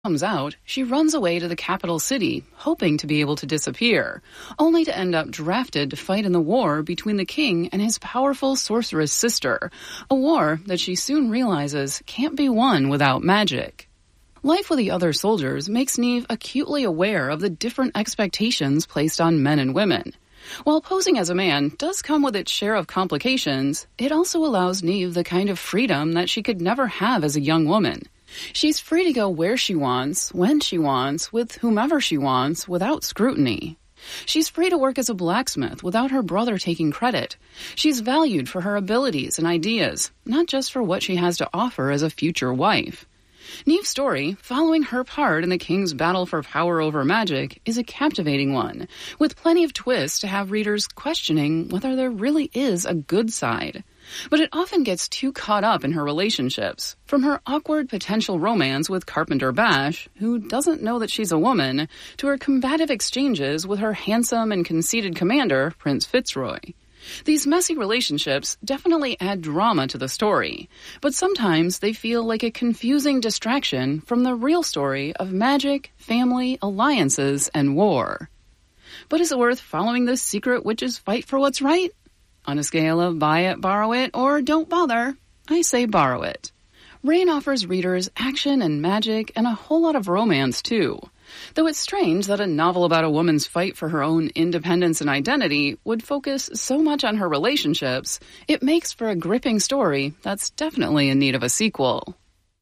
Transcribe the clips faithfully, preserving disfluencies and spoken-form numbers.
comes out, she runs away to the capital city, hoping to be able to disappear, only to end up drafted to fight in the war between the king and his powerful sorceress sister, a war that she soon realizes can't be won without magic. Life with the other soldiers makes Neve acutely aware of the different expectations placed on men and women. While posing as a man does come with its share of complications, it also allows Neve the kind of freedom that she could never have as a young woman. She's free to go where she wants, when she wants, with whomever she wants, without scrutiny. She's free to work as a blacksmith without her brother taking credit. She's valued for her abilities and ideas, not just for what she has to offer as a future wife. Neve's story, following her part in the king's battle for power over magic, is a captivating one, with plenty of twists to have readers questioning whether there really is a good side. But it often gets too caught up in her relationships, from her awkward potential romance with Carpenter Bash, who doesn't know that she's a woman, to her combative exchanges with her handsome and conceited commander, Prince Fitzroy. These messy relationships definitely add drama to the story, but sometimes they feel like a confusing distraction from the real story of magic, family, alliances, and war. But is it worth following this secret witch's fight for what's right? On a scale of buy it, borrow it, or don't bother, I say borrow it. Rain offers readers action and magic and a whole lot of romance, too. Though it's strange that a novel about a woman's fight for her own independence and identity would focus so much on her relationships, it makes for a gripping story that's definitely in need of a sequel.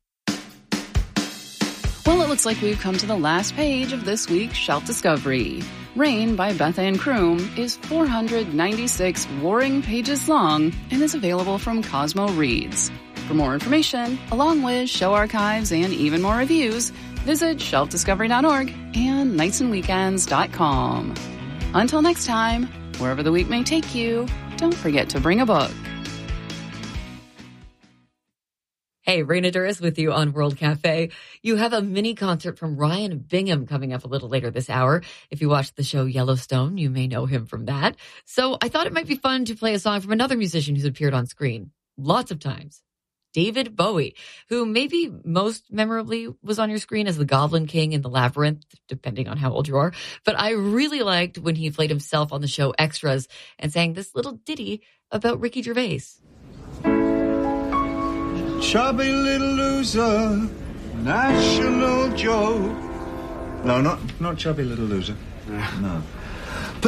Well, it looks like we've come to the last page of this week's Shelf Discovery. Rain by Beth Ann Kroom is four hundred ninety-six warring pages long and is available from Cosmo Reads. For more information, along with show archives and even more reviews, visit shelf discovery dot org and nights and weekends dot com. Until next time, wherever the week may take you, don't forget to bring a book. Hey, Raina Duras with you on World Cafe. You have a mini concert from Ryan Bingham coming up a little later this hour. If you watched the show Yellowstone, you may know him from that. So I thought it might be fun to play a song from another musician who's appeared on screen lots of times. David Bowie, who maybe most memorably was on your screen as the Goblin King in The Labyrinth, depending on how old you are. But I really liked when he played himself on the show Extras and sang this little ditty about Ricky Gervais. Chubby little loser, national joke. No, not not chubby little loser. No.